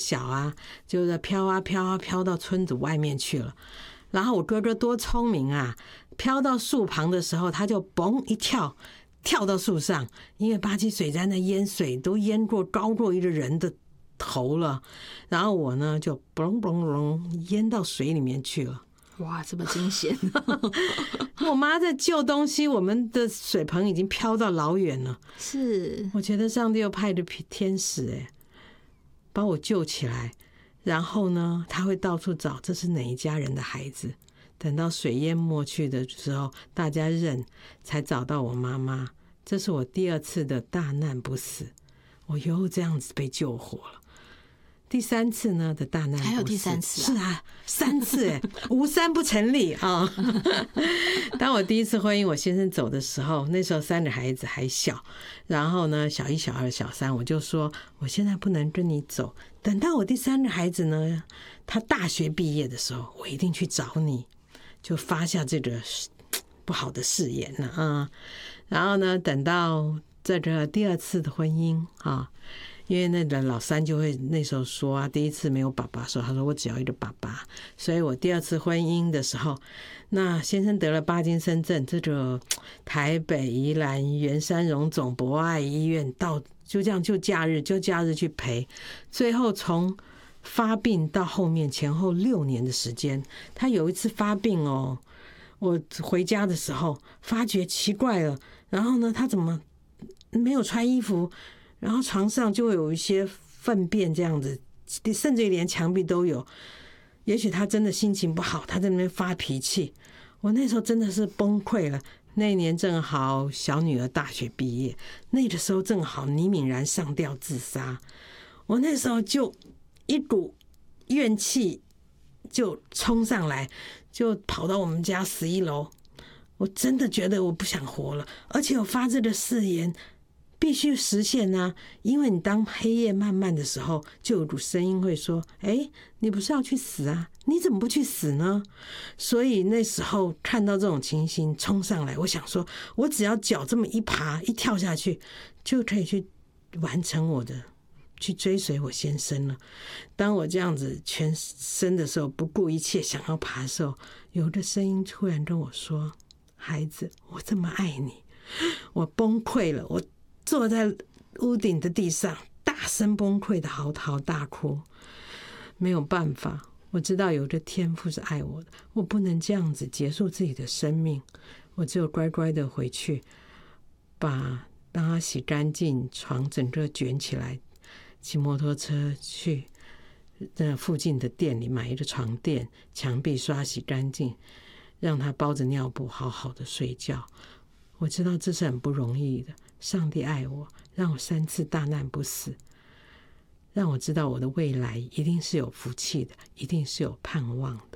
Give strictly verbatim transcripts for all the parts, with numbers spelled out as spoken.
小啊，就是飘啊飘啊飘到村子外面去了。然后我哥哥多聪明啊，飘到树旁的时候，他就嘣一跳，跳到树上，因为八七水灾的淹水都淹过高过一个人的头了。然后我呢就嘣嘣嘣淹到水里面去了。 哇，这么惊险！ 我妈在救东西，我们的水盆已经飘到老远了。 是， 我觉得上帝又派的天使哎、欸，把我救起来。然后呢，他会到处找这是哪一家人的孩子。等到水淹没去的时候，大家认才找到我妈妈。这是我第二次的大难不死，我又这样子被救活了。第三次呢的大难不死， 还有第三次、啊？ 是啊，三次哎，无三不成立啊！当我第一次婚姻，我先生走的时候，那时候三个孩子还小，然后呢，小一、小二、小三，我就说我现在不能跟你走，等到我第三个孩子呢，他大学毕业的时候，我一定去找你，就发下这个不好的誓言了啊。然后呢，等到这个第二次的婚姻啊。因为那个老三就会那时候说啊，第一次没有爸爸的时候，他说我只要一个爸爸，所以我第二次婚姻的时候，那先生得了帕金森症，这个台北、宜兰、圆山、荣总、博爱医院到就这样就假日就假日去陪，最后从发病到后面前后六年的时间，他有一次发病哦，我回家的时候发觉奇怪了，然后呢，他怎么没有穿衣服？然后床上就会有一些粪便这样子，甚至于连墙壁都有。也许他真的心情不好，他在那边发脾气。我那时候真的是崩溃了。那一年正好小女儿大学毕业，那个时候正好倪敏然上吊自杀。我那时候就一股怨气就冲上来，就跑到我们家十一楼。我真的觉得我不想活了，而且我发这个誓言。必须实现啊！因为你当黑夜漫漫的时候，就有股声音会说：“哎，你不是要去死啊？你怎么不去死呢？”所以那时候看到这种情形冲上来，我想说，我只要脚这么一爬一跳下去，就可以去完成我的，去追随我先生了。当我这样子全身的时候，不顾一切想要爬的时候，有个声音突然跟我说：“孩子，我这么爱你。”我崩溃了，我。坐在屋顶的地上，大声崩溃的嚎啕大哭。没有办法，我知道有个天父是爱我的，我不能这样子结束自己的生命。我只有乖乖的回去，把让他洗干净，床整个卷起来，骑摩托车去那附近的店里买一个床垫，墙壁刷洗干净，让他包着尿布好好的睡觉。我知道这是很不容易的。上帝爱我，让我三次大难不死，让我知道我的未来一定是有福气的，一定是有盼望的。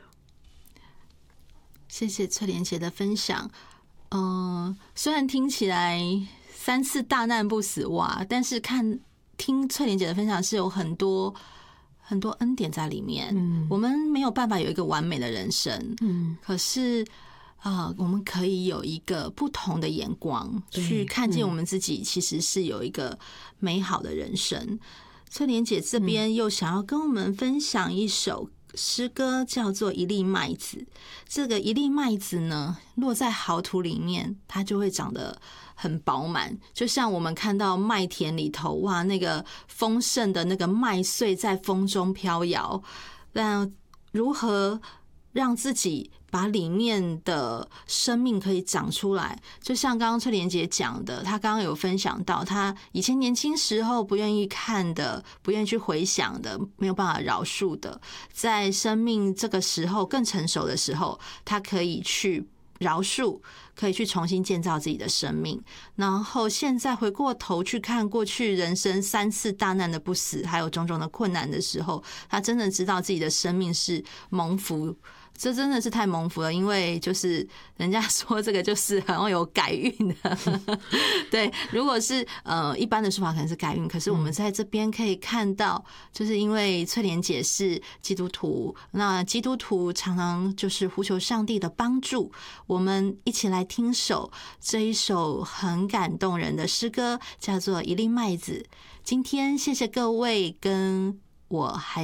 谢谢翠莲姐的分享。嗯、呃，虽然听起来三次大难不死哇，但是看听翠莲姐的分享是有很多很多恩典在里面。嗯，我们没有办法有一个完美的人生，嗯，可是。啊、呃，我们可以有一个不同的眼光去看见我们自己，其实是有一个美好的人生。翠莲姐这边又想要跟我们分享一首诗歌，叫做《一粒麦子》。这个一粒麦子呢，落在好土里面，它就会长得很饱满，就像我们看到麦田里头，哇，那个丰盛的那个麦穗在风中飘摇。那如何让自己把里面的生命可以长出来，就像刚刚翠莲姐讲的，她刚刚有分享到，她以前年轻时候不愿意看的，不愿意去回想的，没有办法饶恕的，在生命这个时候更成熟的时候，她可以去饶恕，可以去重新建造自己的生命。然后现在回过头去看过去人生三次大难的不死，还有种种的困难的时候，她真的知道自己的生命是蒙福。这真的是太蒙福了，因为就是人家说这个就是好像有改运的，对。如果是呃一般的说法可能是改运，可是我们在这边可以看到，就是因为翠莲姐是基督徒，那基督徒常常就是呼求上帝的帮助。我们一起来听首这一首很感动人的诗歌，叫做《一粒麦子》。今天谢谢各位跟我还。